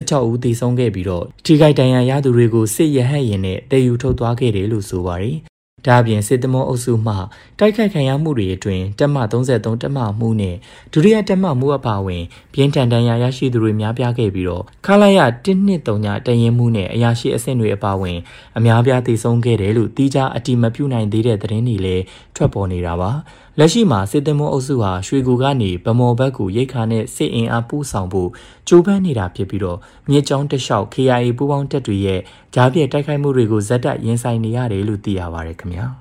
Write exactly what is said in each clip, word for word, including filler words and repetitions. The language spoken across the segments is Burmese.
sáuဦးသေဆုံးခဲ့ပြီးတော့ထိခိုက်ဒဏ်ရာရသူတွေကိုစစ်ရဟတ်ရင်နဲ့တည်ယူထုတ်သွားခဲ့တယ်လို့ဆိုပါတယ်။ဒါအပြင်စစ်သမောအုပ်စုမှတိုက်ခိုက်ခံရမှုတွေအတွင်းတပ်မသုံးဆယ်သုံးတပ်မမှုနဲ့ဒုတိယတပ်မမှုအပါအဝင်ပြင်းထန်ဒဏ်ရာရရှိသူတွေများပြားခဲ့ပြီးတော့ခလာရတစ်နှစ်သုံးညတရင်မှုနဲ့အရာရှိအဆင့်တွေအပါအဝင်အများပြားသေဆုံးခဲ့တယ်လို့တိကျအတိမပြုနိုင်သေးတဲ့သတင်းတွေလည်းထွက်ပေါ်နေတာပါ။လက်ရှိမှာစစ်သမောအုပ်စုဟာရွှေကူကနေဗမော်ဘက်ကိုရိတ်ခါနဲ့စစ်အင်အားပို့ဆောင်ဖို့ကြိုးပမ်းနေတာဖြစ်ပြီးတော့မြစ်ကြောင်းတစ်လျှောက် K I A ပူးပေါင်းတပ်တွေရဲ့ကြားပြည့်တိုက်ခိုက်မှုတွေကိုဇက်တက်ရင်ဆိုင်နေရတယ်လို့သိရပါတယ်ခင်ဗျာ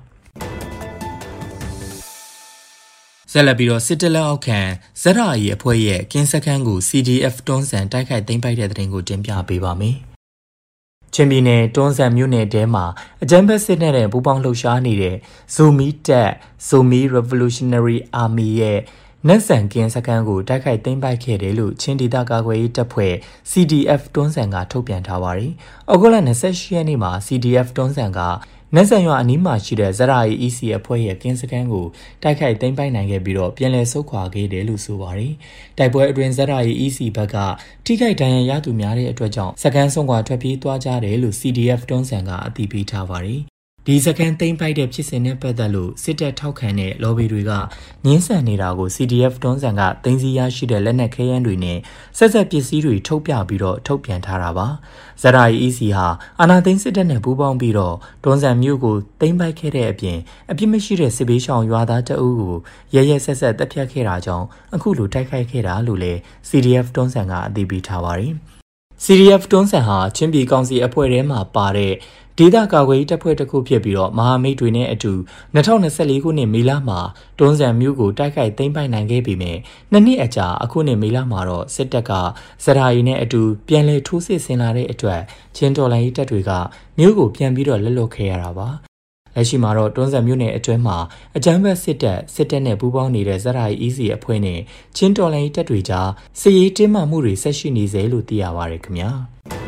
ဆက်လက်ပြီးတော့စစ်တလက်အောက်ခံဇက်ရာအီအဖွဲ့ရဲ့ကင်းစခန်းကို C D F တွန်းဆန်တိုက်ခိုက်သိမ်းပိုက်တဲ့တဲ့တင်ကိုတင်ပြပေးပါမယ်ချင်းပြည်နယ်တွန်းဆန်မြို့နယ်တဲမှာအကြမ်းဖက်စစ်တပ်နဲ့ပူးပေါင်းလှုပ်ရှားနေတဲ့ဇိုမီတပ် Zomi Revolutionary Army ရဲ့နက်ဆန်ကင်းစခန်းကိုတိုက်ခိုက်သိမ်းပိုက်ခဲ့တယ်လို့ချင်းဒေသကာကွယ်ရေးတပ်ဖွဲ့ C D F တွန်းဆန်ကထုတ်ပြန်ထားပါတယ်။ဩဂုတ်လ၂၈ရက်နေ့မှာ C D F တွန်းဆန်ကနက်ဆန်ရွာအနီးမှာရှိတဲ့ဇရာအီ E C အဖွဲ့ရဲ့ကင်းစခန်းကိုတိုက်ခိုက်သိမ်းပိုက်နိုင်ခဲ့ပြီးတော့ပြန်လည်ဆုတ်ခွာခဲ့တယ်လို့ဆိုပါတယ်။တိုက်ပွဲအတွင်းဇရာအီ E C ဘက်ကထိခိုက်ဒဏ်ရာရသူများတဲ့အတွက်ကြောင့်စခန်းဆုံးခွာထွက်ပြေးသွားကြတယ်လို့ C D F တွန်းဆန်ကအသိပေးထားပါတယ်။ဒီစကန်သိမ်းပိုက်တဲ့ဖြစ်စဉ်နဲ့ပတ်သက်လို့စစ်တပ်ထောက်ခံတဲ့ lobby တွေကငင်းဆန်နေတာကို C D F တွန်းဆန်ကသိမ်းဆည်းရရှိတဲ့လက်နက်ခဲယမ်းတွေနဲ့ဆက်ဆက်ပစ္စည်းတွေထုတ်ပြပြီးတော့ထုတ်ပြန်ထားတာပါ။ဇရာအီ E C ဟာအာဏာသိမ်းစစ်တပ်နဲ့ပူးပေါင်းပြီးတော့တွန်းဆန်မြို့ကိုသိမ်းပိုက်ခဲ့တဲ့အပြင်အပြစ်မရှိတဲ့စစ်ဘေးရှောင်ရွာသားတအုပ်ကိုရရဆက်ဆက်တပ်ဖြတ်ခဲ့တာကြောင့်အခုလိုတိုက်ခိုက်ခဲ့တာလို့လည်း C D F တွန်းဆန်ကအသိပေးထားပါတယ်။ C D F တွန်းဆန်ဟာချင်းပြည်ကောင်စီအဖွဲ့ထဲမှာပါတဲ့ဒေသကာကွယ်ရေးတပ်ဖွဲ့တစ်ခုဖြစ်ပြီးတော့မဟာမိတ်တွေနဲ့အတူ၂၀၂၄ခုနှစ်မေလမှာတွန်းဆန်မြို့ကိုတိုက်ခိုက်သိမ်းပိုက်နိုင်ခဲ့ပေမဲ့နှစ်နှစ်အကြာအခုနှစ်မေလမှာတော့စစ်တပ်ကဇရာအီနဲ့အတူပြန်လည်ထိုးစစ်ဆင်လာတဲ့အတွက်ချင်းတော်လိုင်းတပ်တွေကမြို့ကိုပြန်ပြီးတော့လက်လွတ်ခဲ့ရတာပါလက်ရှိမှာတော့တွန်းဆန်မြို့နယ်အတွင်းမှာအကြမ်းဖက်စစ်တပ်စစ်တပ်နဲ့ပူးပေါင်းနေတဲ့ဇရာအီ E C အဖွဲ့နဲ့ချင်းတော်လိုင်းတပ်တွေကြားစစ်ရေးတင်းမာမှုတွေဆက်ရှိနေစေလို့သိရပါတယ်ခင်ဗျာ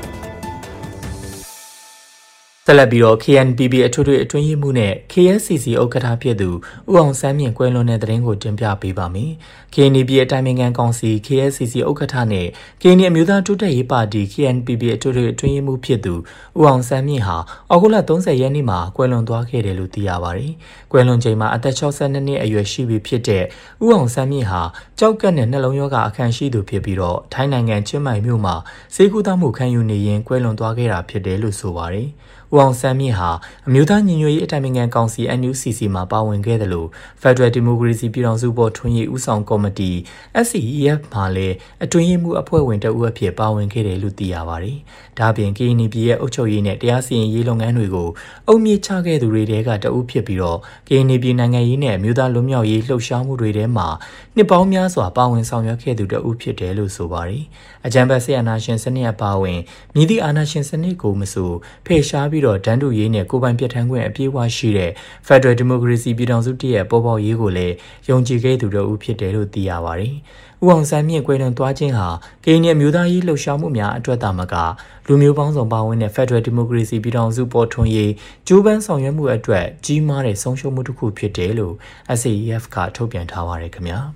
ဆက်လက်ပြီးတော့ K N P B အထွေထွေအတွင်းရေးမှူးနဲ့ K S C C ဥက္ကဋ္ဌဖြစ်သူဦးအောင်ဆန်းမြင့်ကွယ်လွန်တဲ့သတင်းကိုတင်ပြပေးပါမယ်။ K N P B အတိုင်းအမြံကောင်စီ K S C C ဥက္ကဋ္ဌနဲ့ K N အမျိုးသားတိုးတက်ရေးပါတီ K N P B အထွေထွေအတွင်းရေးမှူးဖြစ်သူဦးအောင်ဆန်းမြင့်ဟာဩဂုတ်လ၃၀ရက်နေ့မှာကွယ်လွန်သွားခဲ့တယ်လို့သိရပါတယ်။ကွယ်လွန်ချိန်မှာအသက်၆၂နှစ်အရွယ်ရှိပြီဖြစ်တဲ့ဦးအောင်ဆန်းမြင့်ဟာကြောက်ကက်နဲ့နှလုံးရောဂါအခမ်းရှိသူဖြစ်ပြီးတော့ထိုင်းနိုင်ငံချင်းမိုင်မြို့မှာဆေးကုသမှုခံယူနေရင်ကွယ်လွန်သွားခဲ့တာဖြစ်တယ်လို့ဆိုပါတယ်။ဦးအောင်ဆန်းမြင့်ဟာအမျိုးသားညီညွတ်ရေးအတိုင်ပင်ခံကောင်စီ N U C C မှာပါဝင်ခဲ့တယ်လို့ Federal Democracy ပြည်ထောင်စုပေါ်ထွန်းရေးဦးဆောင်ကော်မတီ S C E F မှာလည်းအတွင်းရေးမှူးအဖွဲ့ဝင်တဦးအဖြစ်ပါဝင်ခဲ့တယ်လို့သိရပါတယ်။ဒါ့အပြင် K N P ရဲ့အုပ်ချုပ်ရေးနဲ့တရားစီရင်ရေးလုပ်ငန်းတွေကိုအုပ်မြစ်ချခဲ့သူတွေတဲကတဦးဖြစ်ပြီးတော့ K N P နိုင်ငံရေးနဲ့အမျိုးသားလွတ်မြောက်ရေးလှုပ်ရှားမှုတွေထဲမှာနှစ်ပေါင်းများစွာပါဝင်ဆောင်ရွက်ခဲ့သူတဦးဖြစ်တယ်လို့ဆိုပါတယ်။အကြံပေးဆေးအာနာရှင်စနစ်အပါအဝင်မြည်သည့်အာနာရှင်စနစ်ကိုမဆိုဖယ်ရှားပြီးတော့ဒန်းတူရေးနဲ့ကိုပိုင်ပြဋ္ဌာန်းခွင့်အပြည့်အဝရှိတဲ့ Federal Democracy ပြည်ထောင်စုတည်းရဲ့ပေါ်ပေါက်ရေးကိုလည်းယုံကြည်ခဲ့သူတို့ဖြစ်တယ်လို့သိရပါတယ်။ဦးအောင်ဆန်းမြင့်ကွယ်လွန်သွားခြင်းဟာကရင်အမျိုးသားရေးလှုပ်ရှားမှုများအတွက်သာမကလူမျိုးပေါင်းစုံပါဝင်တဲ့ Federal Democracy ပြည်ထောင်စုပေါ်ထွန်းရေးကြိုးပမ်းဆောင်ရွက်မှုအတွက်ကြီးမားတဲ့ဆုံးရှုံးမှုတစ်ခုဖြစ်တယ်လို့ S A E F ကထုတ်ပြန်ထားပါတယ်ခင်ဗျာ။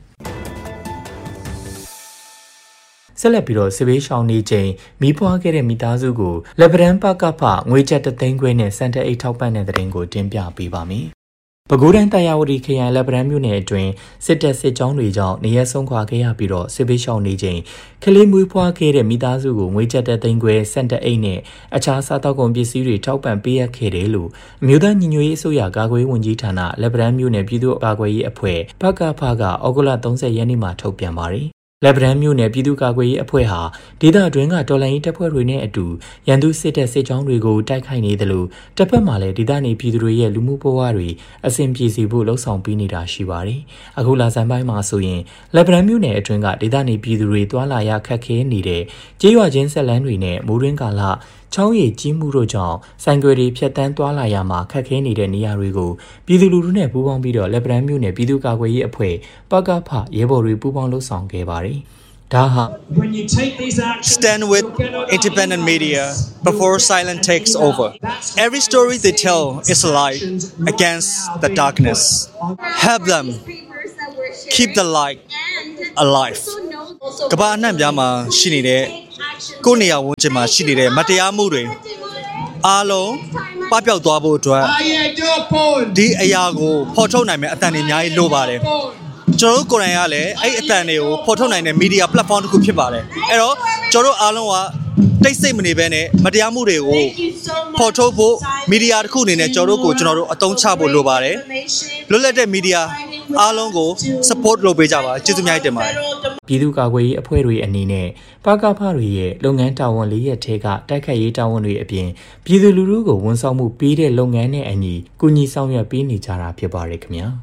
ဆက်လက်ပြီးတော့စစ်ဘေးရှောင်နေချိန်မိဖွားခဲ့တဲ့မိသားစုကိုလက်ပံပကဖငွေချက်တသိန်းခွဲနဲ့စံတအိတ်ထောက်ပံ့တဲ့တဲ့ရင်ကိုတင်ပြပေးပါမယ်။ပဲခူးတိုင်းတာယာဝတီခရိုင်လက်ပံမြို့နယ်အတွင်းစစ်တပ်စစ်ကြောင်းတွေကြောင့်နေရက်ဆုံးခွာခဲ့ရပြီးတော့စစ်ဘေးရှောင်နေချိန်ကလေးမွေးဖွားခဲ့တဲ့မိသားစုကိုငွေချက်တသိန်းခွဲစံတအိတ်နဲ့အခြားစားတောက်ကုန်ပစ္စည်းတွေထောက်ပံ့ပေးရခဲ့တယ်လို့အမျိုးသားညီညွတ်ရေးအစိုးရကာကွယ်ရေးဝန်ကြီးဌာနလက်ပံမြို့နယ်ပြည်သူ့ကာကွယ်ရေးအဖွဲ့ပကဖကဩဂုတ်လ၃၀ရက်နေ့မှာထုတ်ပြန်ပါတယ်လက်ပံမြို့နယ်ပြည်သူ့ကာကွယ်ရေးအဖွဲ့ဟာဒေသအတွင်းကတော်လှန်ရေးတပ်ဖွဲ့တွေနဲ့အတူရန်သူစစ်တပ်စစ်ကြောင်းတွေကိုတိုက်ခိုက်နေတယ်လို့တပ်ဖက်မှလည်းဒေသနေပြည်သူတွေရဲ့လူမှုဘဝတွေအဆင်ပြေစေဖို့လှုံ့ဆော်ပေးနေတာရှိပါတယ်။အခုလာဇန်ပိုင်းမှာဆိုရင်လက်ပံမြို့နယ်အတွင်းကဒေသနေပြည်သူတွေတွာလာရခက်ခဲနေတဲ့ကြေးရွာချင်းဆက်လန်းတွေနဲ့မိုးရင်းကာလချောင်းရည်ကြီးမှုတို့ကြောင့်ဆိုင်ကွယ်တွေဖြတ်တန်းသွားလာရမှာခက်ခဲနေတဲ့နေရာတွေကိုပြည်သူလူထုနဲ့ပူးပေါင်းပြီးတော့လက်ပံမြို့နယ်ပြည်သူ့ကာကွယ်ရေးအဖွဲ့ပကဖရဲဘော်တွေပူးပေါင်းလှုပ်ဆောင်ခဲ့ပါတယ်။ဒါဟာ Stand with independent media before silence takes over. Every story they tell is a light against the darkness. Help them keep the light alive. ကမ္ဘာအနှံ့ပြားမှာရှိနေတဲ့ကိုနေရဝန်းကျင်မှာရှိနေတဲ့မတရားမှုတွေအားလုံးပပျောက်သွားဖို့အတွက်ဒီအရာကိုဖော်ထုတ်နိုင်မယ့်အတန်တွေအများကြီးလိုပါတယ်ကျွန်တော်တို့ကိုယ်တိုင်ကလည်းအဲ့အတန်တွေကိုဖော်ထုတ်နိုင်တဲ့ media platform တစ်ခုဖြစ်ပါတယ်အဲ့တော့ကျွန်တော်တို့အားလုံးကတိတ်ဆိတ်မနေဘဲနဲ့မတရားမှုတွေကိုဖော်ထုတ်ဖို့ media တစ်ခုအနေနဲ့ကျွန်တော်တို့ကိုကျွန်တော်တို့အသုံးချဖို့လိုပါတယ်လွတ်လပ်တဲ့ media အားလုံးကို support လုပ်ပေးကြပါကျေးဇူးများတင်ပါတယ်ပြည်သူ့ကာကွယ်ရေးအဖွဲ့တွေအနေနဲ့ပကဖတွေရဲ့လုပ်ငန်းတာဝန်လေးရက်ထဲကတိုက်ခိုက်ရေးတာဝန်တွေအပြင်ပြည်သူလူထုကိုဝန်ဆောင်မှုပေးတဲ့လုပ်ငန်းနဲ့အညီကူညီဆောင်ရွက်ပေးနေကြတာဖြစ်ပါတယ်ခင်ဗျာ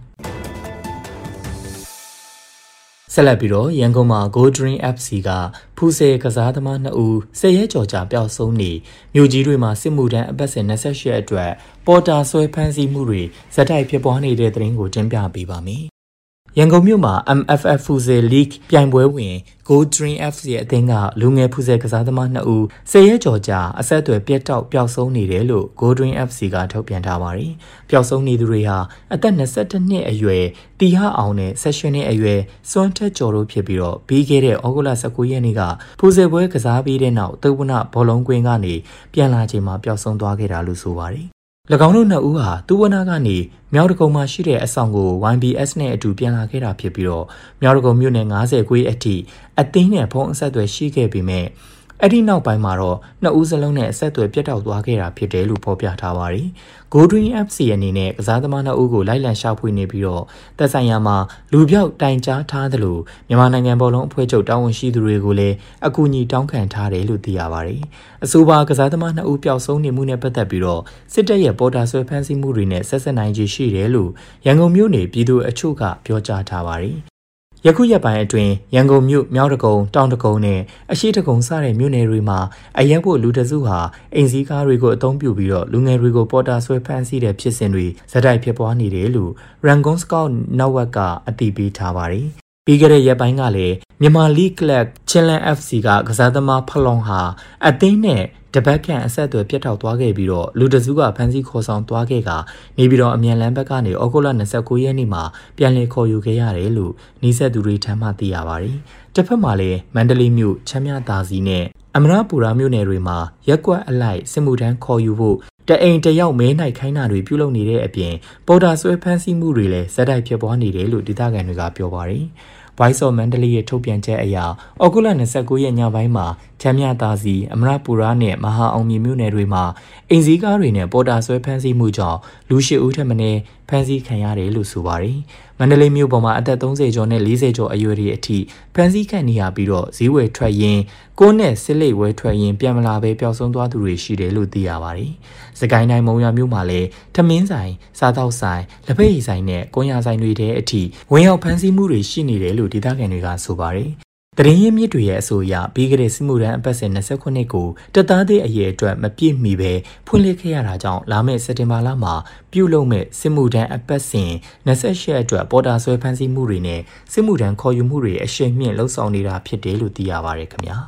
ဆက်လက်ပြီးတော့ရန်ကုန်မှာ Go Dream အက်ဖ် စီ ကဖူးဆယ်ကစားသမားနှစ်ဦးဆယ်ရက်ကျော်ကြာပျောက်ဆုံးနေမြို့ကြီးတွေမှာစစ်မှုထမ်းအပတ်စဉ်၂၈ရက်အတွက်ပေါ်တာဆွဲဖမ်းဆီးမှုတွေဇက်တိုက်ဖြစ်ပွားနေတဲ့သတင်းကိုတင်ပြပေးပါမယ်ရန်ကုန်မြို့မှာ M F F ဖူးဆယ် League ပြိုင်ပွဲဝင် Go Dream အက်ဖ် စီ အသင်းကလူငယ်ဖူးဆယ်ကစားသမားနှစ်ဦးဆယ်ရက်ကျော်ကြာအဆက်အသွယ်ပြတ်တောက်ပျောက်ဆုံးနေတယ်လို့ Go Dream အက်ဖ် စီ ကထုတ်ပြန်ထားပါတယ်။ပျောက်ဆုံးနေသူတွေဟာအသက်၂၁နှစ်အရွယ်တီဟအောင်နဲ့၁၈နှစ်အရွယ်စွမ်းထက်ကျော်တို့ဖြစ်ပြီးတော့ပြီးခဲ့တဲ့ဩဂုတ်လ၁၉ရက်နေ့ကဖူးဆယ်ပွဲကစားပြီးတဲ့နောက်သုဝနဘောလုံးကွင်းကနေပြန်လာချိန်မှာပျောက်ဆုံးသွားခဲ့တာလို့ဆိုပါတယ်။၎င်းတို့နှစ်ဦးဟာသုဝနကနေမြောက်တကုံမှာရှိတဲ့အဆောင်ကို Y B S နဲ့အတူပြန်လာခဲ့တာဖြစ်ပြီးတော့မြောက်တကုံမြို့နယ်၅၀ခွေအထိအသင်းနဲ့ဖုန်းအဆက်အသွယ်ရှိခဲ့ပေမဲ့အဲ့ဒီနောက်ပိုင်းမှာတော့နှစ်ဦးစလုံးနဲ့အဆက်အသွယ်ပြတ်တောက်သွားခဲ့တာဖြစ်တယ်လို့ဖော်ပြထားပါတယ်။ Go Dream အက်ဖ် စီ အနေနဲ့ကစားသမားနှစ်ဦးကိုလိုက်လံရှာဖွေနေပြီးတော့သက်ဆိုင်ရာမှာလူပြောက်တိုင်ကြားထားသလိုမြန်မာနိုင်ငံဘောလုံးအဖွဲ့ချုပ်တာဝန်ရှိသူတွေကိုလည်းအကူအညီတောင်းခံထားတယ်လို့သိရပါတယ်။အဆိုပါကစားသမားနှစ်ဦးပျောက်ဆုံးနေမှုနဲ့ပတ်သက်ပြီးတော့စစ်တပ်ရဲ့ပေါ်တာဆွဲဖမ်းဆီးမှုတွေနဲ့ဆက်ဆက်နိုင်ခြေရှိတယ်လို့ရန်ကုန်မြို့နယ်ပြည်သူ့အချို့ကပြောကြားထားပါတယ်။ယခုရက်ပိုင်းအတွင်းရန်ကုန်မြို့မြောက်တကုံတောင်တကုံနဲ့အရှိတကုံစတဲ့မြို့နယ်တွေမှာအရက်ဖို့လူတစုဟာအိမ်စည်းကားတွေကိုအသုံးပြုပြီးတော့လူငယ်တွေကိုပေါ်တာဆွဲဖမ်းဆီးတဲ့ဖြစ်စဉ်တွေဇက်တိုက်ဖြစ်ပွားနေတယ်လို့ Rangoon Scout Network ကအတည်ပြုထားပါတယ်။ပြီးခဲ့တဲ့ရက်ပိုင်းကလည်းမြန်မာ League Club Chinlan အက်ဖ် စီ ကကစားသမားဖလွန်ဟာအသင်းနဲ့တပတ်ခန့်အဆက်အသွယ်ပြတ်တောက်သွားခဲ့ပြီးတော့လူတစုကဖမ်းဆီးခေါ်ဆောင်သွားခဲ့ကနေပြီးတော့အမြန်လမ်းဘက်ကနေဩဂုတ်လ၂၉ရက်နေ့မှာပြန်လည်ခေါ်ယူခဲ့ရတယ်လို့နှိစက်သူတွေထံမှသိရပါတယ်။တစ်ဖက်မှာလည်းမန္တလေးမြို့ချမ်းမြသာစီနဲ့အမရပူရာမြို့နယ်တွေမှာရက်ကွက်အလိုက်စစ်မှုထမ်းခေါ်ယူဖို့တအိမ်တယောက်မဲနိုင်ခိုင်းတာတွေပြုလုပ်နေတဲ့အပြင်ပေါ်တာဆွဲဖမ်းဆီးမှုတွေလည်းဇက်တိုက်ဖြစ်ပွားနေတယ်လို့ဒေသခံတွေကပြောပါတယ်။ Voice of Mandalay ရဲ့ထုတ်ပြန်ချက်အရဩဂုတ်လ၂၉ရက်ညပိုင်းမှာချမ်းမြသာစီအမရပူရာနဲ့မဟာအောင်မြေမြို့နယ်တွေမှာအိမ်စည်းကားတွေနဲ့ပေါ်တာဆွဲဖမ်းဆီးမှုကြောင့်လူ၈ဦးထက်မနည်းဖမ်းဆီးခံရတယ်လို့ဆိုပါတယ်။မန္တလေးမြို့ပေါ်မှာအသက်၃၀ကျော်နဲ့၄၀ကျော်အရွယ်တွေအထိဖမ်းဆီးခံနေရပြီးတော့ဈေးဝယ်ထွက်ရင်းကိုးနဲ့စစ်လိတ်ဝယ်ထွက်ရင်းပြန်မလာပဲပျောက်ဆုံးသွားသူတွေရှိတယ်လို့သိရပါတယ်။စကိုင်းတိုင်းမုံရမြို့မှာလည်းထမင်းဆိုင်စားတောက်ဆိုင်လက်ဖက်ရည်ဆိုင်နဲ့ကွန်ရဆိုင်တွေထဲအထိဝင်ရောက်ဖမ်းဆီးမှုတွေရှိနေတယ်လို့ဒေသခံတွေကဆိုပါတယ်။တရင်ရင်းမြစ်တွေရဲ့အဆိုအရပြီးခဲ့တဲ့စစ်မှုထမ်းအပတ်စဉ်၂၉နှစ်ကိုတပ်သားသည့်အရေးအတွက်မပြည့်မီပဲဖွင့်လှစ်ခဲ့ရတာကြောင့်လာမယ့်စက်တင်ဘာလမှာပြုလုပ်မဲ့စစ်မှုထမ်းအပတ်စဉ်၂၈ရက်အတွက်ပေါ်တာဆွဲဖမ်းဆီးမှုတွေနဲ့စစ်မှုထမ်းခေါ်ယူမှုတွေအရှိန်မြင့်လှုပ်ဆောင်နေတာဖြစ်တယ်လို့သိရပါတယ်ခင်ဗျာ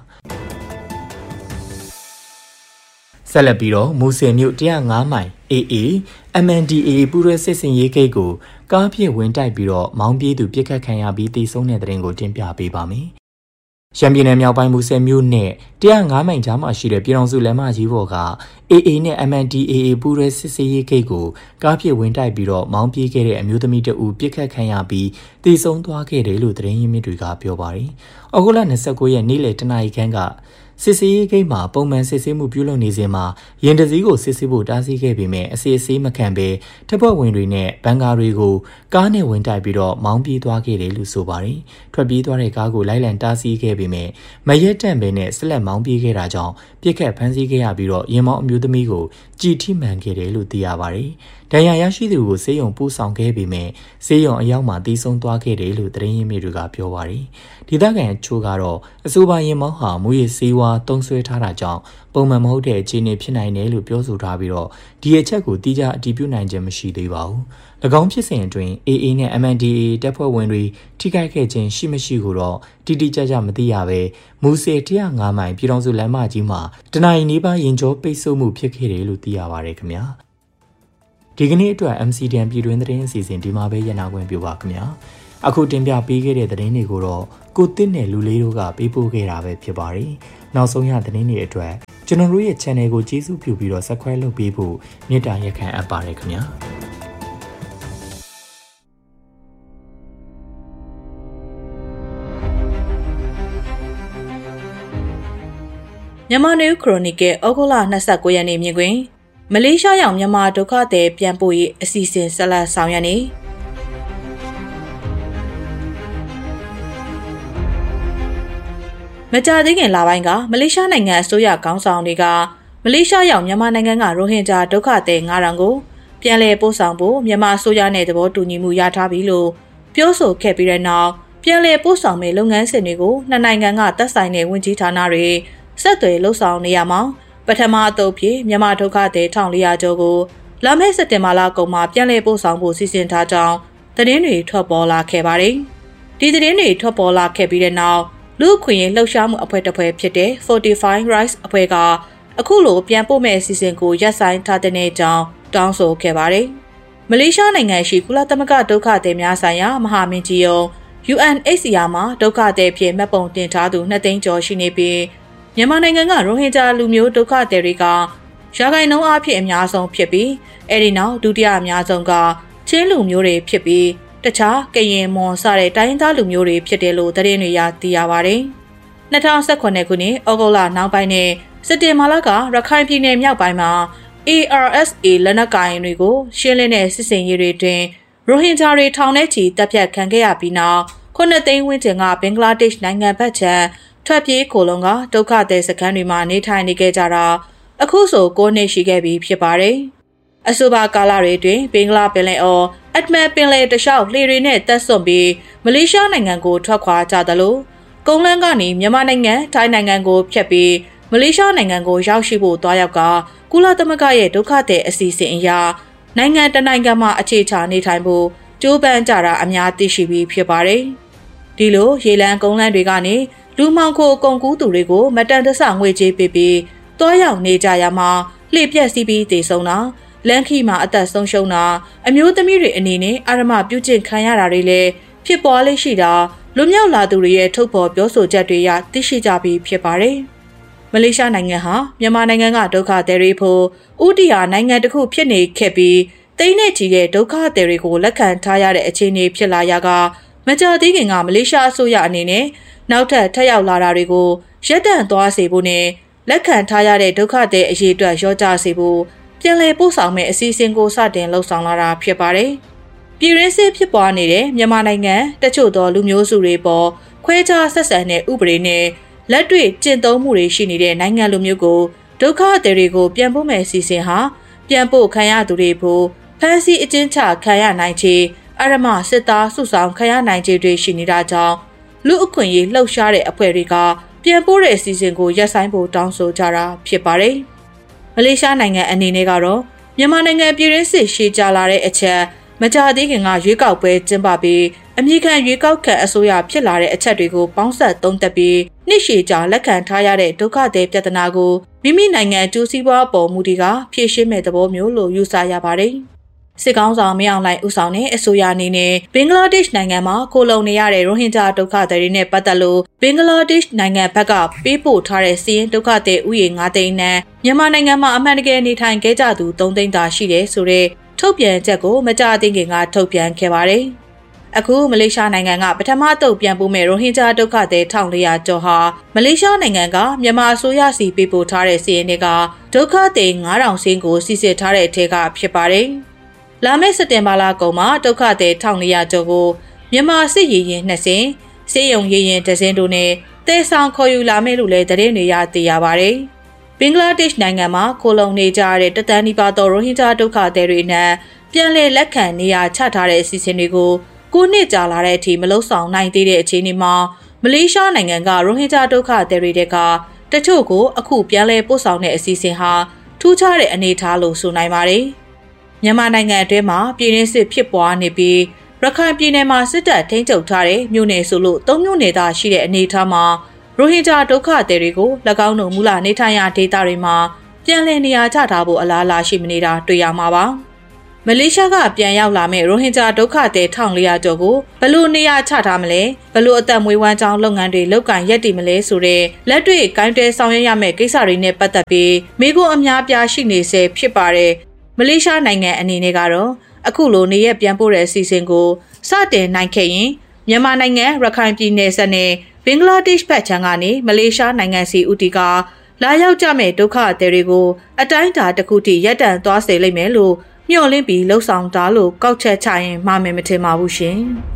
ဆက်လက်ပြီးတော့မူဆယ်မြို့၁၀၅မိုင် A A M N D A ပူးရဲစစ်စင်ရေးဂိတ်ကိုကားဖြင့်ဝင်တိုက်ပြီးတော့မောင်းပြေးသူပြစ်ခတ်ခံရပြီးတည်ဆုံးတဲ့တဲ့ရင်ကိုတင်ပြပေးပါမယ်။ရှမ်းပြည်နယ်မြောက်ပိုင်းမူဆယ်မြို့နဲ့၁၀၅မိုင်ကြားမှာရှိတဲ့ပြည်တော်စုလမ်းမကြီးပေါ်က A A နဲ့ M N D A A ပူးရဲစစ်စင်ရေးဂိတ်ကိုကားဖြင့်ဝင်တိုက်ပြီးတော့မောင်းပြေးခဲ့တဲ့အမျိုးသမီးတဦးပြစ်ခတ်ခံရပြီးတည်ဆုံးသွားခဲ့တယ်လို့သတင်းရင်းမြစ်တွေကပြောပါတယ်။ဩဂုတ်လ၂၉ရက်နေ့လယ်တနာရီခန့်ကစစ်စေးရေးဂိတ်မှာပုံမှန်စစ်ဆေးမှုပြုလုပ်နေစဉ်မှာရင်တစည်းကိုစစ်ဆေးဖို့တားဆီးခဲ့ပေမဲ့အစီအစီမခံဘဲတပ်ဖွဲ့ဝင်တွေနဲ့ဘန်ကာတွေကိုကားနဲ့ဝင်တိုက်ပြီးတော့မောင်းပြေးသွားခဲ့တယ်လို့ဆိုပါတယ်။ထွက်ပြေးသွားတဲ့ကားကိုလိုက်လံတားဆီးခဲ့ပေမဲ့မရက်တန့်ပဲနဲ့ဆက်လက်မောင်းပြေးခဲ့တာကြောင့်ပြစ်ခတ်ဖမ်းဆီးခဲ့ရပြီးတော့ရင်မောင်းအမျိုးသမီးကိုကြည်ထိမှန်ခဲ့တယ်လို့သိရပါတယ်။ဒဏ်ရာရရှိသူကိုဆေးရုံပို့ဆောင်ခဲ့ပေမဲ့ဆေးရုံအရောက်မှာတီးဆုံးသွားခဲ့တယ်လို့သတင်းရင်းမြစ်တွေကပြောပါတယ်။ဒေသခံအချို့ကတော့အဆိုပါရင်မောင်းဟာမူရည်စေးဝါးတုံးဆွဲထားတာကြောင့်ပုံမှန်မဟုတ်တဲ့အခြေအနေဖြစ်နိုင်တယ်လို့ပြောဆိုထားပြီးတော့ဒီအချက်ကိုတိကျအတည်ပြုနိုင်ခြင်းမရှိသေးပါဘူး။၎င်းဖြစ်စဉ်အတွင်း A A နဲ့ M N D A တပ်ဖွဲ့ဝင်တွေထိခိုက်ခဲ့ခြင်းရှိမရှိကိုတော့တိတိကျကျမသိရပဲမူဆယ်၁၀၅မိုင်ပြည်တော်စုလမ်းမကြီးမှာတနင်္လာနေ့ပါရင်ကျော်ပိတ်ဆို့မှုဖြစ်ခဲ့တယ်လို့သိရပါတယ်ခင်ဗျာ။ဒီကနေ့အတွက် M C D N ပြည်တွင်းသတင်းအစီအစဉ်ဒီမှာပဲရနာခွင့်ပြုပါခင်ဗျာ။အခုတင်ပြပေးခဲ့တဲ့သတင်းတွေကိုတော့ကိုတစ်နဲ့လူလေးတို့ကပေးပို့ခဲ့တာပဲဖြစ်ပါတယ်။နောက်ဆုံးရသတင်းတွေအတွက်ကျွန်တော်တို့ရဲ့ channel ကိုကျေးဇူးပြုပြီးတော့ subscribe လုပ်ပေးဖို့မေတ္တာရက်ခံအပ်ပါတယ်ခင်ဗျာမြန်မာနယူးခရိုနီကယ်ဩဂုတ်လ၂၉ရက်နေ့မြင်ကွင်းမလေးရှားရောက်မြန်မာဒုက္ခသည်ပြန်ပို့ရေးအစီအစဉ်ဆက်လက်ဆောင်ရွက်နေမကြာသေးခင်လပိုင်းကမလေးရှားနိုင်ငံအစိုးရခေါင်းဆောင်တွေကမလေးရှားရောက်မြန်မာနိုင်ငံကရိုဟင်ဂျာဒုက္ခသည်ငါးထောင်ကိုပြန်လည်ပို့ဆောင်ဖို့မြန်မာအစိုးရနဲ့သဘောတူညီမှုရထားပြီလို့ပြောဆိုခဲ့ပြီးတဲ့နောက်ပြန်လည်ပို့ဆောင်မယ့်လုပ်ငန်းစဉ်တွေကိုနှစ်နိုင်ငံကသက်ဆိုင်တဲ့ဝန်ကြီးဌာနတွေဆက်သွယ်လှုပ်ဆောင်နေရမှာပထမအသုတ်ဖြစ်မြန်မာဒုက္ခသည်၁၄၀၀ကျော်ကိုလာမယ့်စက်တင်ဘာလကုန်မှာပြန်လည်ပို့ဆောင်ဖို့စီစဉ်ထားကြောင်းသတင်းတွေထွက်ပေါ်လာခဲ့ပါတယ်။ဒီသတင်းတွေထွက်ပေါ်လာခဲ့ပြီးတဲ့နောက်လူ့အခွင့်အရေးလှုပ်ရှားမှုအဖွဲ့တစ်ဖွဲ့ဖြစ်တဲ့ Fortify Rights အဖွဲ့ကအခုလိုပြန်ပို့မဲ့အစီအစဉ်ကိုရပ်ဆိုင်းထားတဲ့အကြောင်းတောင်းဆိုခဲ့ပါတယ်။မလေးရှားနိုင်ငံရှိကုလသမဂ္ဂဒုက္ခသည်များဆိုင်ရာမဟာမင်းကြီးရုံး U N H C R မှာဒုက္ခသည်ဖြစ်မှတ်ပုံတင်ထားသူနှစ်သိန်းကျော်ရှိနေပြီးမြန်မာနိုင်ငံကရိုဟင်ဂျာလူမျိုးဒုက္ခသည်တွေကရာဂိုင်နှုန်းအဖြစ်အများဆုံးဖြစ်ပြီးအဲဒီနောက်ဒုတိယအများဆုံးကချင်းလူမျိုးတွေဖြစ်ပြီးတခြားကရင်မွန်စတဲ့တိုင်းရင်းသားလူမျိုးတွေဖြစ်တယ်လို့သတင်းတွေရသိရပါတယ်။၂၀၁၈ခုနှစ်ဩဂုတ်လနောက်ပိုင်းနဲ့စက်တင်ဘာလကရခိုင်ပြည်နယ်မြောက်ပိုင်းမှာ A R S A လက်နက်ကိုင်တွေကိုရှင်းလင်းတဲ့စစ်စင်ရေးတွေတွင်ရိုဟင်ဂျာတွေထောင်ထဲချီတပ်ဖြတ်ခံခဲ့ရပြီးနောက်ခုနှစ်သိန်းဝန်းကျင်ကဘင်္ဂလားဒေ့ရှ်နိုင်ငံဘက်ခြမ်းထွက်ပြေးခိုလုံကဒုက္ခသည်စခန်းတွေမှာနေထိုင်နေခဲ့ကြတာအခုဆို၉နှစ်ရှိခဲ့ပြီဖြစ်ပါတယ်။အဆိုပါကာလတွေတွင်ဘင်္ဂလားပင်လယ်အော်အက်ဒမန်ပင်လယ်တလျှောက်လှေတွေနဲ့တပ်ဆွန့်ပြီးမလေးရှားနိုင်ငံကိုထွက်ခွာကြသလိုကုန်းလမ်းကနေမြန်မာနိုင်ငံထိုင်းနိုင်ငံကိုဖြတ်ပြီးမလေးရှားနိုင်ငံကိုရောက်ရှိဖို့တွားရောက်ကကုလသမဂ္ဂရဲ့ဒုက္ခသည်အစီအစဉ်အရနိုင်ငံတနိုင်ငံမှာအခြေချနေထိုင်ဖို့ကြိုးပမ်းကြတာအများသိရှိပြီးဖြစ်ပါတယ်။ဒီလိုရေလမ်းကုန်းလမ်းတွေကနေလူမှောင်ခိုကုန်ကူးသူတွေကိုမတန်တဆငွေကြေးပေးပြီးတွားရောက်နေကြရမှာလှည့်ပြက်စီးပြီးတည်ဆုံးတာလမ်းခီမှာအသက်ဆုံးရှုံးတာအမျိုးသမီးတွေအနေနဲ့အာရမပြုကျင့်ခံရတာတွေလည်းဖြစ်ပေါ်လေးရှိတာလူမြောက်လာသူတွေရဲ့ထုတ်ဖော်ပြောဆိုချက်တွေရသိရှိကြပြီးဖြစ်ပါတယ်။မလေးရှားနိုင်ငံဟာမြန်မာနိုင်ငံကဒုက္ခသည်တွေဖို့ဥတီယာနိုင်ငံတစ်ခုဖြစ်နေခဲ့ပြီးတိမ့်နဲ့ချီတဲ့ဒုက္ခသည်တွေကိုလက်ခံထားရတဲ့အခြေအနေဖြစ်လာရကမကြာသေးခင်ကမလေးရှားအစိုးရအနေနဲ့နောက်ထပ်ထပ်ရောက်လာတာတွေကိုရပ်တန့်သွားစေဖို့နဲ့လက်ခံထားရတဲ့ဒုက္ခသည်အရေးအတွက်ရောကြစေဖို့ပြန်လည်ပို့ဆောင်မဲ့အစီအစဉ်ကိုစတင်လှုပ်ဆောင်လာတာဖြစ်ပါတယ်။ပြည်ရင်းစစ်ဖြစ်ပွားနေတဲ့မြန်မာနိုင်ငံတချို့သောလူမျိုးစုတွေပေါ်ခွဲခြားဆက်ဆံတဲ့ဥပဒေနဲ့လက်တွေ့ကျင့်သုံးမှုတွေရှိနေတဲ့နိုင်ငံလူမျိုးကိုဒုက္ခသည်တွေကိုပြန်ပို့မဲ့အစီအစဉ်ဟာပြန်ပို့ခံရသူတွေဖို့ဖမ်းဆီးအကျဉ်းချခံရနိုင်ခြေအရမစစ်သားစုဆောင်ခံရနိုင်ခြေတွေရှိနေတာကြောင့်လူအခွင့်အရေးလှုပ်ရှားတဲ့အဖွဲ့တွေကပြန်ပို့တဲ့အစီအစဉ်ကိုရပ်ဆိုင်းဖို့တောင်းဆိုကြတာဖြစ်ပါတယ်။မလေးရှားနိုင်ငံအနေနဲ့ကတော့မြန်မာနိုင်ငံပြည်တွင်းစစ်ရှေ့ကြလာတဲ့အချက်မကြာသေးခင်ကရွေးကောက်ပွဲကျင်းပပြီးအမြင့်ခံရွေးကောက်ခံအစိုးရဖြစ်လာတဲ့အချက်တွေကိုပေါင်းစပ်သုံးသပ်ပြီးနှစ်ရှည်ကြာလက်ခံထားရတဲ့ဒုက္ခသည်ပြဿနာကိုမိမိနိုင်ငံအကျိုးစီးပွားပေါ်မူတည်ကဖြေရှင်းမဲ့သဘောမျိုးလို့ယူဆရပါတယ်။စစ်ကောင်းဆောင်မင်းအောင်လှိုင်ဦးဆောင်တဲ့အစိုးရအနေနဲ့ဘင်္ဂလားဒေ့ရှ်နိုင်ငံမှာခိုလုံနေရတဲ့ရိုဟင်ဂျာဒုက္ခသည်တွေနဲ့ပတ်သက်လို့ဘင်္ဂလားဒေ့ရှ်နိုင်ငံဘက်ကပေးပို့ထားတဲ့စီးရင်ဒုက္ခသည်ဥယျာဉ်၅သိန်းနဲ့မြန်မာနိုင်ငံမှာအမှန်တကယ်နေထိုင်ခဲ့ကြသူ၃သိန်းသာရှိတယ်ဆိုတဲ့ထုတ်ပြန်ချက်ကိုမကြာသေးခင်ကထုတ်ပြန်ခဲ့ပါတယ်။အခုမလေးရှားနိုင်ငံကပထမတုပ်ပြန်ပို့မဲ့ရိုဟင်ဂျာဒုက္ခသည်၁၄၀၀ကျော်ဟာမလေးရှားနိုင်ငံကမြန်မာအစိုးရစီပေးပို့ထားတဲ့စီးရင်တွေကဒုက္ခသည်၅ထောင်စင်းကိုစီစစ်ထားတဲ့အထက်ကဖြစ်ပါတယ်။လာမယ့်စက်တင်ဘာလကုန်မှာဒုက္ခသည်၁၄၀၀ကျော်ကိုမြန်မာစစ်ရေးရင်နှစ်စင်းစေယုံရေးရင်တစ်စင်းတို့နဲ့တဲဆောင်ခေါ်ယူလာမယ်လို့လည်းသတင်းတွေရသိရပါတယ်။ဘင်္ဂလားဒေ့ရှ်နိုင်ငံမှာခိုလုံနေကြတဲ့တသန်းနီးပါးသောရိုဟင်ဂျာဒုက္ခသည်တွေနဲ့ပြန်လည်လက်ခံနေရာချထားတဲ့အစီအစဉ်တွေကိုကိုနှစ်ကြာလာတဲ့အထိမလုံဆောင်နိုင်သေးတဲ့အခြေအနေမှာမလေးရှားနိုင်ငံကရိုဟင်ဂျာဒုက္ခသည်တွေကတချို့ကိုအခုပြန်လည်ပို့ဆောင်တဲ့အစီအစဉ်ဟာထူးခြားတဲ့အနေအထားလို့ဆိုနိုင်ပါတယ်။မြန်မာနိုင်ငံအတွင်းမှာပြည်내စစ်ဖြစ်ပွားနေပြီးရခိုင်ပြည်နယ်မှာစစ်တပ်ထိန်းချုပ်ထားတဲ့မြို့နယ်ဆိုလို့သုံးမြို့နယ်သာရှိတဲ့အနေအထားမှာရိုဟင်ဂျာဒုက္ခသည်တွေကို၎င်းတို့မူလနေထိုင်ရာဒေသတွေမှာပြန်လည်နေရာချထားဖို့အလားအလာရှိမနေတာတွေ့ရမှာပါ။မလေးရှားကပြန်ရောက်လာမဲ့ရိုဟင်ဂျာဒုက္ခသည်တစ်ထောင်လေးရာကျော်ကိုဘလို့နေရာချထားမလဲဘလို့အသက်မွေးဝမ်းကြောင်းလုပ်ငန်းတွေလုပ်ကိုင်ရပ်တည်မလဲဆိုတဲ့လက်တွေ့ကိုင်းတွဲဆောင်ရွက်ရမယ့်ကိစ္စတွေနဲ့ပတ်သက်ပြီးမိခိုးအများပြားရှိနေစေဖြစ်ပါတယ်မလေးရှားနိုင်ငံအနေနဲ့ကတော့အခုလိုနေရက်ပြန်ပို့တဲ့အစီအစဉ်ကိုစတင်နိုင်ခဲ့ရင်မြန်မာနိုင်ငံရခိုင်ပြည်နယ်ဆက်နဲ့ဘင်္ဂလားဒေ့ရှ်ဘက်ခြမ်းကနေမလေးရှားနိုင်ငံစီဦးတီကလာရောက်ကြမဲ့ဒုက္ခသည်တွေကိုအတိုင်းအတာတစ်ခုထိရပ်တန့်သွားစေလိမ့်မယ်လို့မျှော်လင့်ပြီးလှုပ်ဆောင်တာလို့ကောက်ချက်ချရင်မှားမယ်မထင်ပါဘူးရှင်။